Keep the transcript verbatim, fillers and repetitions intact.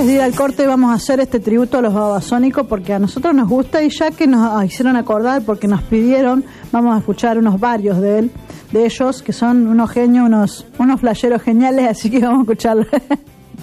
antes de ir al corte vamos a hacer este tributo a los Babasónicos porque a nosotros nos gusta y ya que nos hicieron acordar porque nos pidieron, vamos a escuchar unos varios de él, de ellos que son unos genios, unos, unos flasheros geniales, así que vamos a escucharlo.